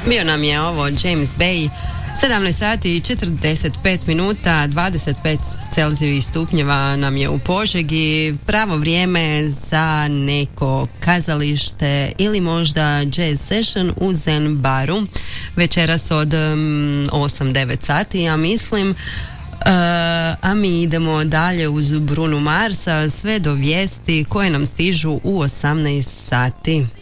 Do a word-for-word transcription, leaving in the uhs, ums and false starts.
Bio nam je ovo James Bay. sedamnaest sati i četrdeset pet minuta, dvadeset pet Celzijevih stupnjeva nam je u Požegi. Pravo vrijeme za neko kazalište ili možda jazz session u Zen baru. Večeras od um, osam devet sati, ja mislim. Uh, a mi idemo dalje uz Bruno Marsa sve do vijesti koje nam stižu u osamnaest sati.